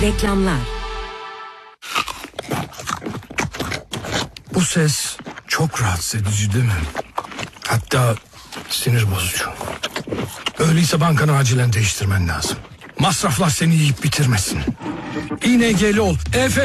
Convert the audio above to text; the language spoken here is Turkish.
Reklamlar. Bu ses çok rahatsız edici değil mi? Hatta sinir bozucu. Öyleyse bankanı acilen değiştirmen lazım. Masraflar seni yiyip bitirmesin. İNG'li ol.